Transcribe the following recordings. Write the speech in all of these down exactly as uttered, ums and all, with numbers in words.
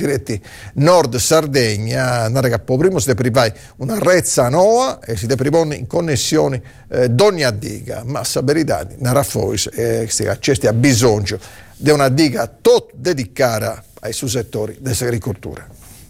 diretti Nord Sardegna, nara che primo si deprivai una rezza noa e si deprivone in connessioni eh, d'ogni diga, ma sa verità, nara fois, eh, c'è bisogno di una diga tot dedicata ai suoi settori dell'agricoltura.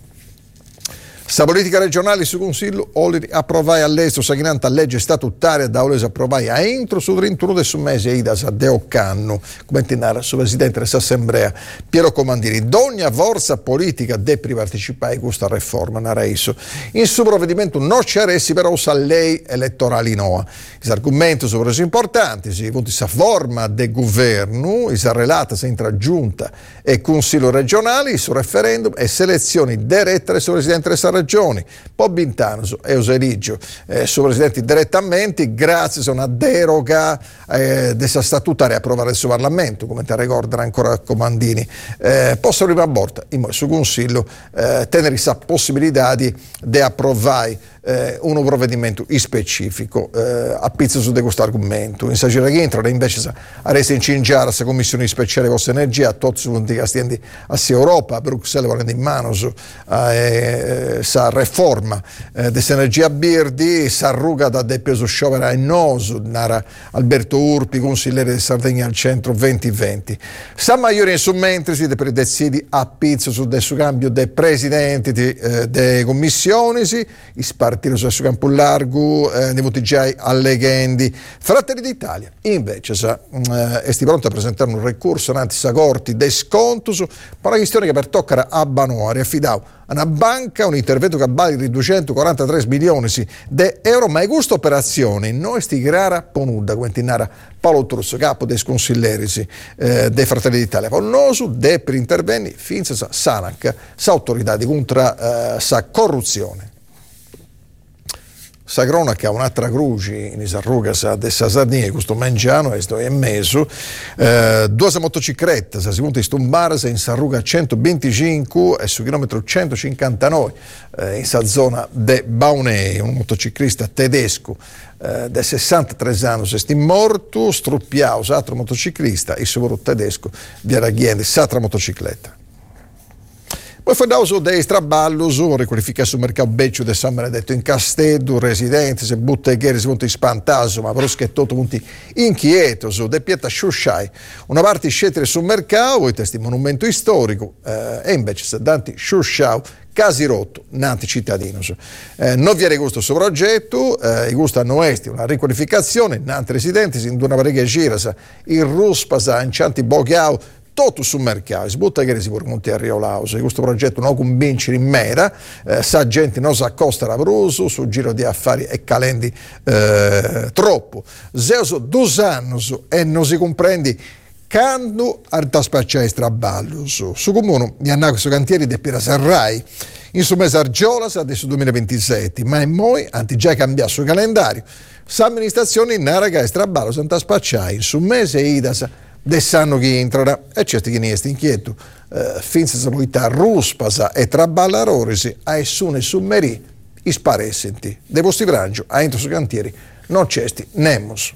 Sa politica regionale su Consiglio Oliri approvai all'estero saginanta legge statutaria da Olesi approvai a entro su trentuno del mese Idas a Deo Cannu, come tinara su presidente dell'Assemblea Piero Comandini. D'ogni forza politica de privartecipare a questa riforma nareiso. In suo provvedimento non c'è ressi però usa lei elettorali noa. I argomenti sono resi importanti, si punti sa forma de governo, i sa relata se intra giunta e consiglio regionali su referendum e selezioni dirette su presidente della regioni, poi Bintanos e Oserigio eh, sono presidenti direttamente grazie a una deroga eh, della statutaria approvata dal suo Parlamento, come ti ricorda ancora Comandini. Eh, posso arrivare a bordo, in suo consiglio eh, tenere questa possibilità di, di approvare eh, un provvedimento specifico eh, a pizza su di questo argomento. In Sagira che entra invece a resta incingiare questa commissione speciale con energia a tutti i punti che stiendi a Europa, a Bruxelles, volendo in mano su eh, sa riforma eh, dell'energia birdi, sa ruga da de peso sciopera e noso, nara Alberto Urpi, consigliere di Sardegna al centro duemilaventi. Sa maggiore in summenti si de decidi a pizza su del suo cambio dei presidenti delle eh, commissioni, si, partire su campo largo, eh, ne vuoti già alleghendi. Fratelli d'Italia, invece, sa, eh, esti pronto a presentare un ricorso davanti a corti dei scontos, per una questione che per toccare a Banuari affidavo a una banca un intervento che vale di duecentoquarantatré milioni di euro, ma è questa operazione non è stigrara ponuda, come tinara Paolo Trusso, capo dei consiglieri eh, dei Fratelli d'Italia. Con nosu de per interventi finza sa Sanac, sa autorità di contra eh, sa corruzione. Sa cronaca un'altra cruci in Isarrugas dessa Sardegna, questo mangiano è messo eh, due motociclette si punta in stombare in Sarruga centoventicinque e su chilometro centocinquantanove eh, in sa zona de Baunei, un motociclista tedesco eh, de sessantatré anni è morto, struppiato altro motociclista, il suo tedesco di Araghiende, s'altra motocicletta. Poi fondavo su dei straballos, riqualificare sul mercato beccio del San Benedetto in Castello, residenti, se butteghieri, si punti spantaso, ma però che tutto punti inquieto, su de pieta sciusciai. Una parte scegliere sul mercato, poi testi monumento storico, eh, e invece se danti sciusciau, casi rotto, nanti cittadinos. Eh, non vi è gusto questo progetto, eh, i gusto hanno esti una riqualificazione, nanti residenti, in una parecchia gira, il ruspasa, in cianti bochiau, tutto sul mercato, si butta che si può montare a Riolaus, questo progetto non convince in mera, eh, sa gente non si accosta a Bruso, sul giro di affari e calendi eh, troppo. Zeus due anni e non si comprendi quando arta spacciare straballo su, su comune di hanno questo cantieri di Pira Serrai, in su mese Argiolas adesso duemilaventisette, ma è moi anti già cambiato sul calendario, s'amministrazione in Naraga e straballo santa spacciare in su mese Idas de sanno che entrerà e certi che ne è inquieto eh, finza sa poita ruspasa e traballarorisi a essune summeri isparesenti de posti brangio a entro su cantieri non cesti nemmos.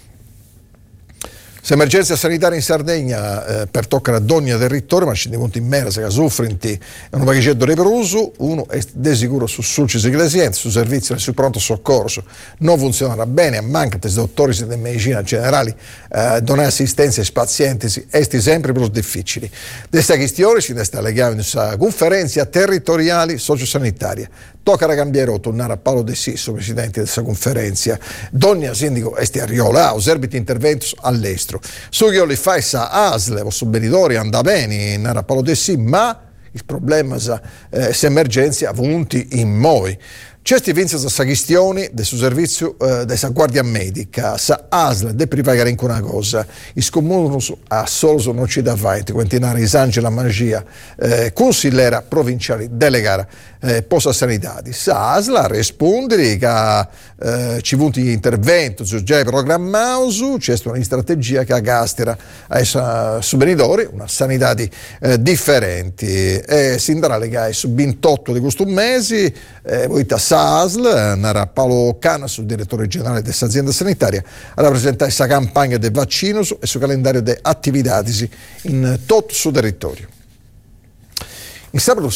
L'emergenza sanitaria in Sardegna eh, per toccare ad ogni territorio, ma ci dimonti in mera, se che soffrinti è un pacchetto riperuso, uno è di sicuro su sulci gresienti, su servizi e su pronto soccorso, non funzionerà bene, manca di dottori di medicina generali, eh, donare assistenza ai pazienti, esti sempre più difficili. Questa questione si sta legando in questa conferenza territoriale sociosanitaria. Tocca cambiare, tornare a Paolo De Sisso, presidente di questa conferenza. Donna sindaco esti a Riola, oserbiti interventi all'estero. Su che li fai sa A S L, vostro benidori, anda bene, nara Paolo De Sisso, ma il problema è eh, se emergenze avunti in moi. C'è vince questa questione del suo servizio eh, della guardia medica, sa A S L de privare in una cosa, i scomuni a solo non ci da fare, quantinare Isangela Magia, eh, consigliera provinciale delegata eh, posta sanitari. Sa A S L a rispondere che eh, ci vuole intervento, già programmato, c'è una strategia che agastera ai subvenidori, una sanità di, eh, differenti, e si andrà a legare su ventotto di questo mese, eh, voi A S L, nara Paolo Canas, direttore generale dell'azienda sanitaria, a rappresentare questa campagna del vaccino e sul calendario delle attività in tutto il suo territorio. In sabato